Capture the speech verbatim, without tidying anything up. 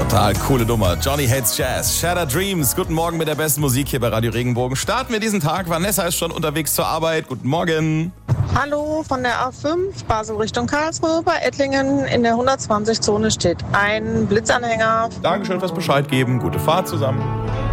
Total coole Nummer. Johnny Hates Jazz. Shattered Dreams. Guten Morgen mit der besten Musik hier bei Radio Regenbogen. Starten wir diesen Tag. Vanessa ist schon unterwegs zur Arbeit. Guten Morgen. Hallo, von der A fünf, Basel Richtung Karlsruhe. Bei Ettlingen in der hundertzwanzig Zone steht ein Blitzanhänger. Dankeschön fürs Bescheid geben. Gute Fahrt zusammen.